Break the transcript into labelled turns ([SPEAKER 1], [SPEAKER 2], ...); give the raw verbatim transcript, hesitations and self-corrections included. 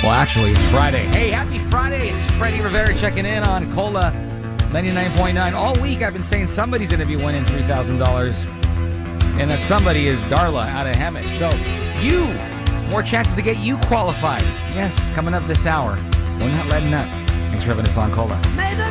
[SPEAKER 1] Well, actually, it's Friday. Hey, happy Friday. It's Freddie Rivera checking in on Cola ninety-nine point nine. All week, I've been saying somebody's going to be winning three thousand dollars. And that somebody is Darla out of Hemet. So, you, more chances to get you qualified. Yes, coming up this hour. We're not letting up. Thanks for having us on Cola.